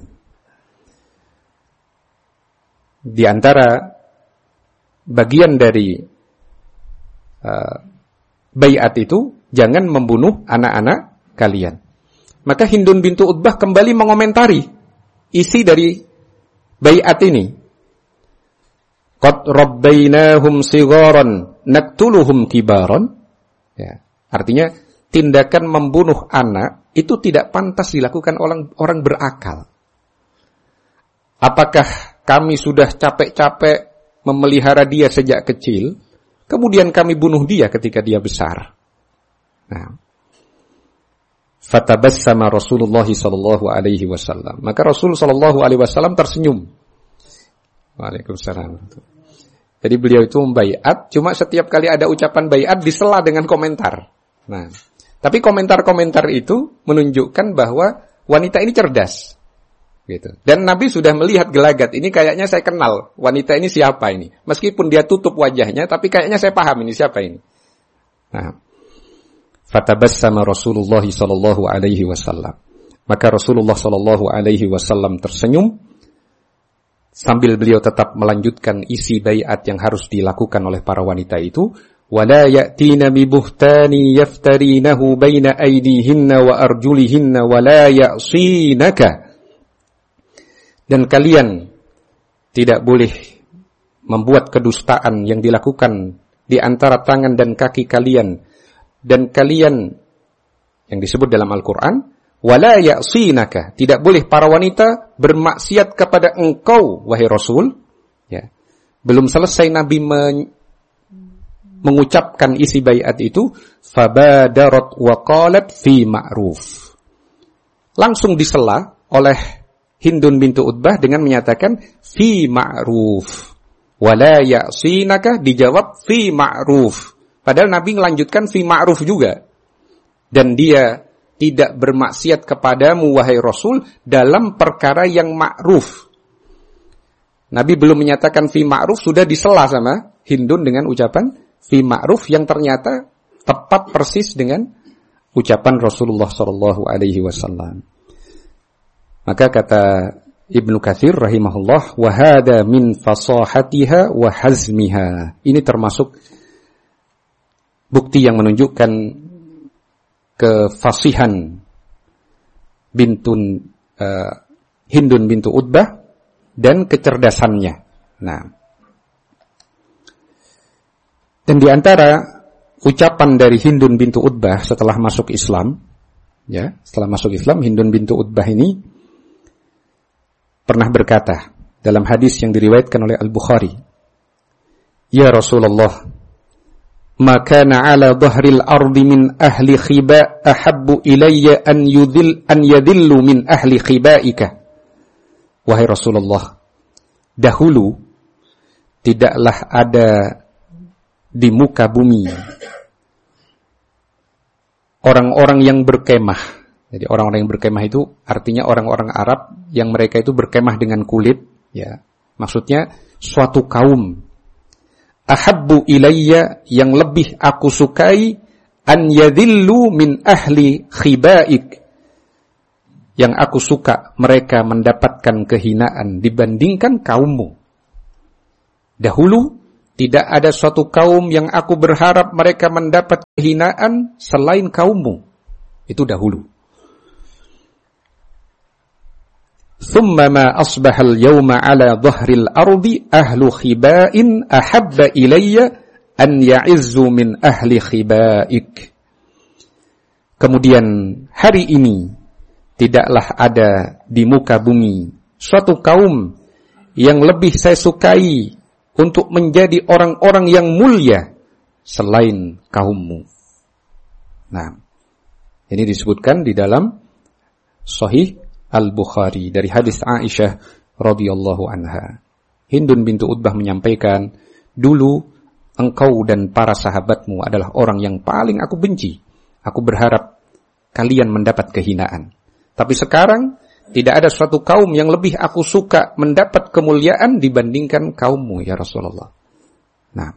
Di antara bagian dari uh, baiat itu, jangan membunuh anak-anak kalian. Maka Hindun bintu Utbah kembali mengomentari isi dari baiat ini. Qad rabbainahum sigharan naqtuluhum kibaran. Ya, artinya tindakan membunuh anak itu tidak pantas dilakukan orang orang berakal. Apakah kami sudah capek-capek memelihara dia sejak kecil, kemudian kami bunuh dia ketika dia besar? Nah, fatabassama Rasulullah sallallahu alaihi wasallam. Maka Rasul sallallahu alaihi wasallam tersenyum. Waalaikumsalam. Jadi beliau itu membaiat, cuma setiap kali ada ucapan baiat disela dengan komentar. Nah, tapi komentar-komentar itu menunjukkan bahwa wanita ini cerdas. Gitu. Dan Nabi sudah melihat gelagat, ini kayaknya saya kenal, wanita ini siapa ini. Meskipun dia tutup wajahnya, tapi kayaknya saya paham ini siapa ini. Nah, fatabassama Rasulullah sallallahu alaihi wasallam. Maka Rasulullah sallallahu alaihi wasallam tersenyum sambil beliau tetap melanjutkan isi baiat yang harus dilakukan oleh para wanita itu. وَلَا يَأْتِينَ بِبُهْتَانِ يَفْتَرِينَهُ بَيْنَ أَيْدِيهِنَّ وَأَرْجُلِهِنَّ وَلَا يَعْصِينَكَ. Dan kalian tidak boleh membuat kedustaan yang dilakukan di antara tangan dan kaki kalian. Dan kalian, yang disebut dalam Al-Quran, وَلَا يَعْصِينَكَ, tidak boleh para wanita bermaksiat kepada engkau, wahai Rasul. Ya. Belum selesai Nabi men- mengucapkan isi baiat itu, fabadarat wa qalat fi ma'ruf. Langsung disela oleh Hindun bintu Utbah dengan menyatakan fi ma'ruf. Wala ya'sinaka dijawab fi ma'ruf. Padahal Nabi melanjutkan fi ma'ruf juga. Dan dia tidak bermaksiat kepadamu wahai Rasul dalam perkara yang ma'ruf. Nabi belum menyatakan fi ma'ruf, sudah disela sama Hindun dengan ucapan fi ma'ruf yang ternyata tepat persis dengan ucapan Rasulullah sallallahu alaihi wasallam. Maka kata Ibnu Katsir rahimahullah, wa hada min fasahatiha wa hazmiha. Ini termasuk bukti yang menunjukkan kefasihan bintun uh, Hindun bintu Utbah dan kecerdasannya. Nah, dan di antara ucapan dari Hindun bintu Utbah setelah masuk Islam, ya, setelah masuk Islam, Hindun bintu Utbah ini pernah berkata dalam hadis yang diriwayatkan oleh Al-Bukhari, ya Rasulullah, ma kana ala dhahril ardi min ahli khiba ahabbu ilayya an yudhil an yadhillu min ahli khibaika. Wahai Rasulullah, dahulu tidaklah ada di muka bumi orang-orang yang berkemah. Jadi orang-orang yang berkemah itu artinya orang-orang Arab yang mereka itu berkemah dengan kulit, ya. Maksudnya suatu kaum. Ahabbu ilayya, yang lebih aku sukai, an yadhillu min ahli khibaik, yang aku suka mereka mendapatkan kehinaan dibandingkan kaummu. Dahulu tidak ada suatu kaum yang aku berharap mereka mendapat kehinaan selain kaummu. Itu dahulu. Thumma ma asbaha al-yawma ala dhahril ardi ahlu khiba'in ahabba ilayya an ya'izzu min ahli khiba'ik. Kemudian hari ini tidaklah ada di muka bumi suatu kaum yang lebih saya sukai untuk menjadi orang-orang yang mulia selain kaummu. Nah, ini disebutkan di dalam Sahih Al-Bukhari dari hadis Aisyah radhiyallahu anha. Hindun bintu Utbah menyampaikan, dulu engkau dan para sahabatmu adalah orang yang paling aku benci. Aku berharap kalian mendapat kehinaan. Tapi sekarang tidak ada suatu kaum yang lebih aku suka mendapat kemuliaan dibandingkan kaummu ya Rasulullah. Nah,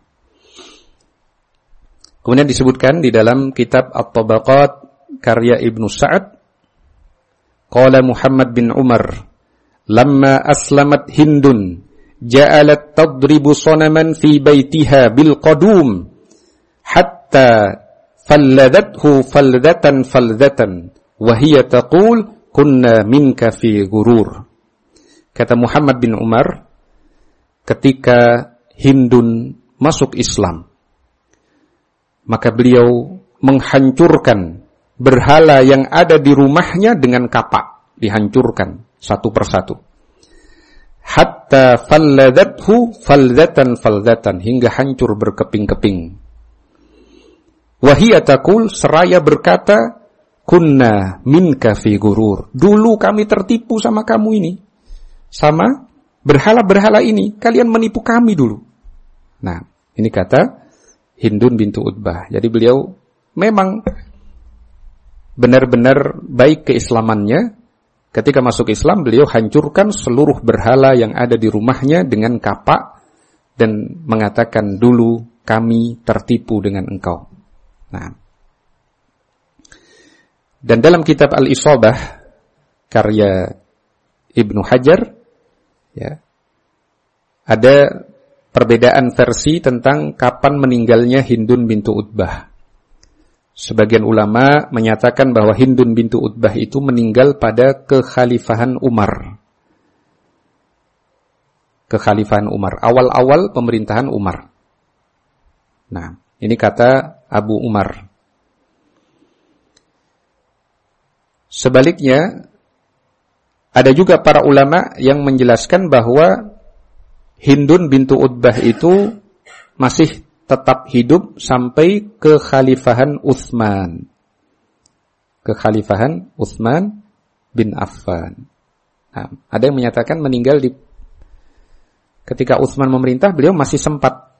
kemudian disebutkan di dalam kitab At-Tabaqat karya Ibnu Sa'ad, qala Muhammad bin Umar, lamma aslamat Hindun ja'alat tadribu sanaman fi baitiha bil qadum hatta falladathu faldatan faldatan wa hiya taqul kunna minka fi gurur. Kata Muhammad bin Umar, ketika Hindun masuk Islam, maka beliau menghancurkan berhala yang ada di rumahnya dengan kapak, dihancurkan satu persatu. Hatta falladathu faldatan faldatan, hingga hancur berkeping-keping. Wahia taqul, seraya berkata, kunna minka fi gurur. Dulu kami tertipu sama kamu ini. Sama berhala-berhala ini, kalian menipu kami dulu. Nah, ini kata Hindun bintu Utbah. Jadi beliau memang benar-benar baik keislamannya. Ketika masuk Islam, beliau hancurkan seluruh berhala yang ada di rumahnya dengan kapak dan mengatakan, dulu kami tertipu dengan engkau. Nah, dan dalam kitab Al-Isabah karya Ibnu Hajar, ya, ada perbedaan versi tentang kapan meninggalnya Hindun bintu Utbah. Sebagian ulama menyatakan bahwa Hindun bintu Utbah itu meninggal pada kekhalifahan Umar. Kekhalifahan Umar, awal-awal pemerintahan Umar. Nah, ini kata Abu Umar. Sebaliknya, ada juga para ulama yang menjelaskan bahwa Hindun bintu Utbah itu masih tetap hidup sampai kekhalifahan Utsman. Kekhalifahan Utsman bin Affan. Nah, ada yang menyatakan meninggal di ketika Utsman memerintah, beliau masih sempat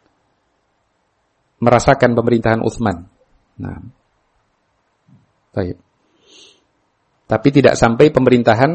merasakan pemerintahan Utsman. Nah, baik. Tapi tidak sampai pemerintahan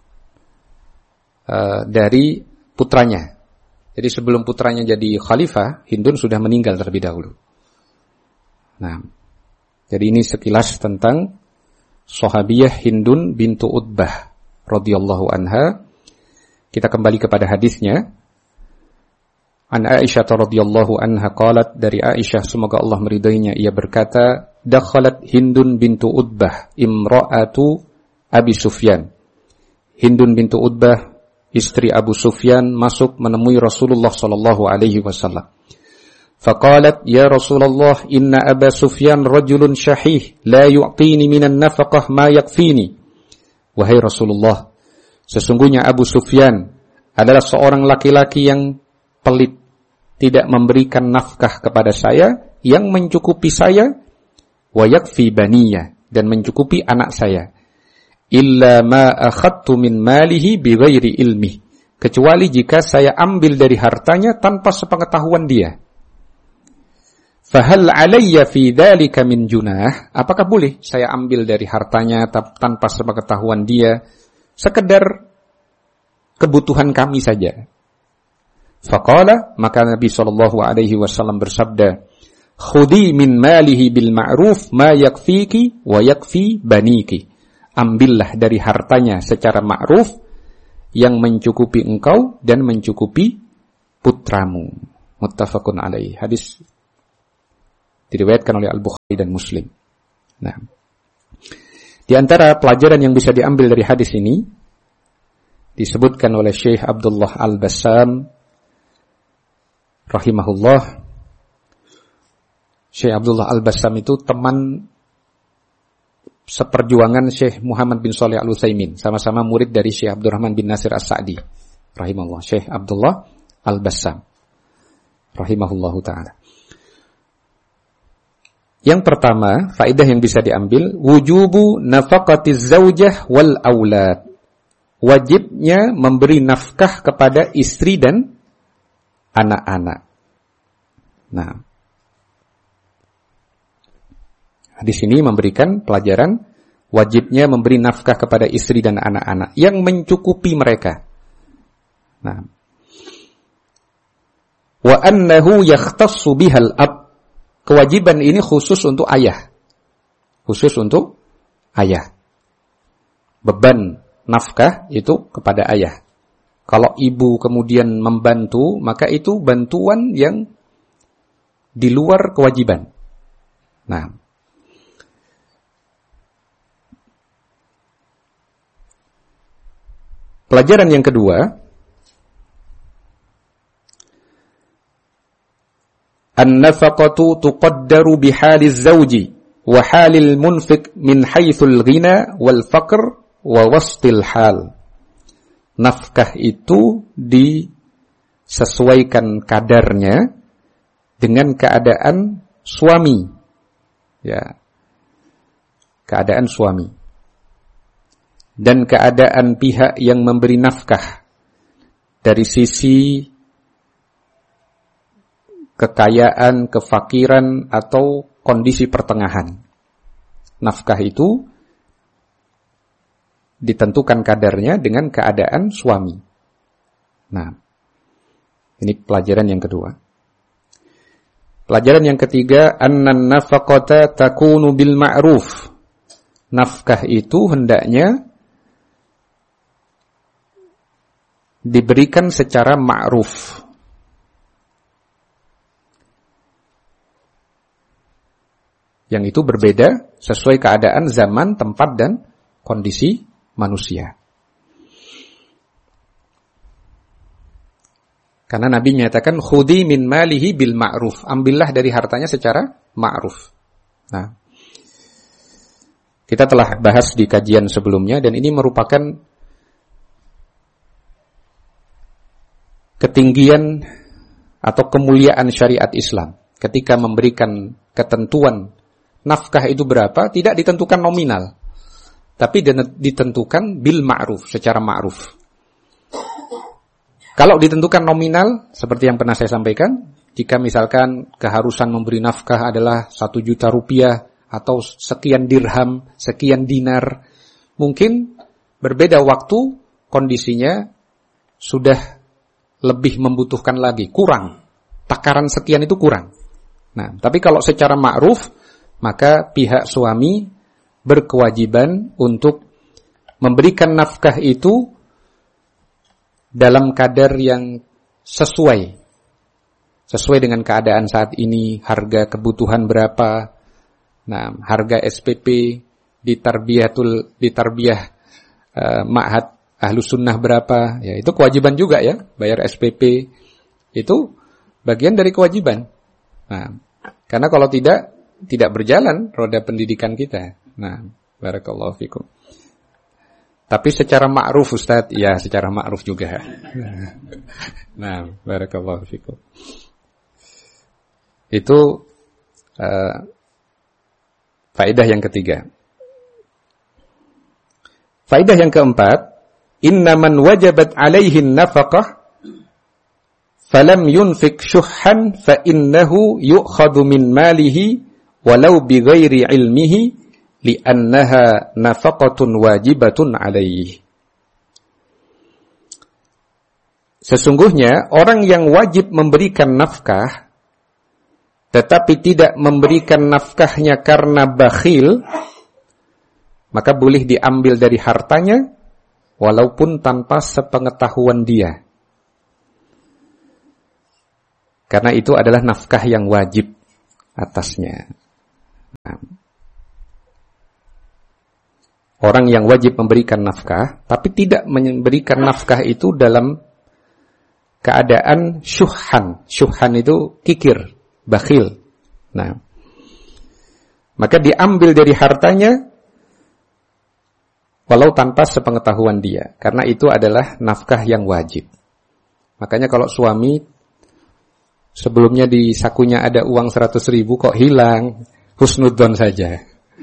uh, dari putranya. Jadi sebelum putranya jadi khalifah, Hindun sudah meninggal terlebih dahulu. Nah, jadi ini sekilas tentang sahabiyah Hindun bintu Utbah radhiyallahu anha. Kita kembali kepada hadisnya. An Aisyah radhiyallahu anha qalat, dari Aisyah semoga Allah meridainya, ia berkata, dakhalat Hindun bintu Utbah imra'atu Abi Sufyan. Hindun bintu Utbah, istri Abu Sufyan, masuk menemui Rasulullah sallallahu alaihi wasallam. Faqalat, ya Rasulullah, inna Aba Sufyan rajulun syahih, la yu'tini minan nafaqah ma yakfini. Wahai Rasulullah, sesungguhnya Abu Sufyan adalah seorang laki-laki yang pelit, tidak memberikan nafkah kepada saya yang mencukupi saya, wa yakfi baniya, dan mencukupi anak saya. Illa ma akhadtu min malihi bighairi ilmi, kecuali jika saya ambil dari hartanya tanpa sepengetahuan dia. Fahal alayya fi dzalika min junah, apakah boleh saya ambil dari hartanya tanpa sepengetahuan dia, sekedar kebutuhan kami saja? Faqala, maka Nabi sallallahu alaihi wasallam bersabda, khudhi min malihi bil ma'ruf ma yakfiki wa yakfi baniki. Ambillah dari hartanya secara ma'ruf yang mencukupi engkau dan mencukupi putramu. muttafaqun alaihi. Hadis diriwayatkan oleh Al-Bukhari dan Muslim. Nah, di antara pelajaran yang bisa diambil dari hadis ini disebutkan oleh Syekh Abdullah Al-Bassam rahimahullah. Syekh Abdullah Al-Bassam itu teman seperjuangan Syekh Muhammad bin Shalih Al-Utsaimin, sama-sama murid dari Syekh Abdurrahman bin Nasir As-Sa'di rahimahullah. Syekh Abdullah Al-Bassam rahimahullahu ta'ala. Yang pertama, faedah yang bisa diambil, wujubu nafaqatiz zaujah wal aulad. Wajibnya memberi nafkah kepada istri dan anak-anak. Nah, hadis ini memberikan pelajaran wajibnya memberi nafkah kepada istri dan anak-anak yang mencukupi mereka. Nah, wa annahu yakhtassu bihal ab. Kewajiban ini khusus untuk ayah. Khusus untuk ayah. Beban nafkah itu kepada ayah. Kalau ibu kemudian membantu, maka itu bantuan yang di luar kewajiban. Nah, pelajaran yang kedua, an-nafaqatu tuqaddaru bihaliz zawji wa halil munfiq min haitsul ghina wal faqr wa wastil hal. Nafkah itu disesuaikan kadarnya dengan keadaan suami. Ya. Keadaan suami. Dan keadaan pihak yang memberi nafkah dari sisi kekayaan, kefakiran, atau kondisi pertengahan. Nafkah itu ditentukan kadarnya dengan keadaan suami. Nah, ini pelajaran yang kedua. Pelajaran yang ketiga, annan nafaqata takunu bil ma'ruf. Nafkah itu hendaknya diberikan secara ma'ruf. Yang itu berbeda sesuai keadaan zaman, tempat, dan kondisi manusia. Karena Nabi menyatakan, khudi min malihi bil ma'ruf. Ambillah dari hartanya secara ma'ruf. Nah, kita telah bahas di kajian sebelumnya, dan ini merupakan ketinggian atau kemuliaan syariat Islam. Ketika memberikan ketentuan nafkah itu berapa, tidak ditentukan nominal, tapi ditentukan bil ma'ruf, secara ma'ruf. Kalau ditentukan nominal, seperti yang pernah saya sampaikan, jika misalkan keharusan memberi nafkah adalah satu juta rupiah, atau sekian dirham, sekian dinar, mungkin berbeda waktu, kondisinya sudah lebih membutuhkan lagi, kurang. Takaran sekian itu kurang. Nah, tapi kalau secara ma'ruf, maka pihak suami berkewajiban untuk memberikan nafkah itu dalam kadar yang sesuai. Sesuai dengan keadaan saat ini, harga kebutuhan berapa, nah, harga S P P di tarbiyatul di tarbiyah uh, ma'had Ahlus Sunnah berapa, ya itu kewajiban juga ya, bayar S P P itu bagian dari kewajiban. Nah, karena kalau tidak tidak berjalan roda pendidikan kita. Nah, barakallahu fikum. Tapi secara ma'ruf Ustaz, ya secara ma'ruf juga. Nah, barakallahu fikum. Itu uh, faedah yang ketiga. Faedah yang keempat, innaman wajabat alaihin nafaqah falam yunfik syuhhan fa innahu yu'khadhu min malihi walau bighairi ilmihi li'annaha nafaqatun wajibatun alaihi. Sesungguhnya orang yang wajib memberikan nafkah tetapi tidak memberikan nafkahnya karena bakhil, maka boleh diambil dari hartanya walaupun tanpa sepengetahuan dia. Karena itu adalah nafkah yang wajib atasnya. Nah, orang yang wajib memberikan nafkah, tapi tidak memberikan nafkah itu dalam keadaan syuhan. Syuhan itu kikir, bakhil. Nah, maka diambil dari hartanya walau tanpa sepengetahuan dia. Karena itu adalah nafkah yang wajib. Makanya kalau suami sebelumnya di sakunya ada uang seratus ribu kok hilang, husnudzon saja.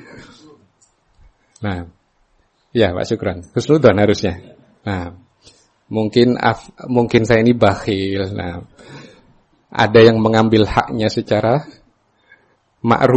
Nah, ya Pak Syukran, husnudzon harusnya. Nah, mungkin af, mungkin saya ini bakhil. Nah, ada yang mengambil haknya secara ma'ruf.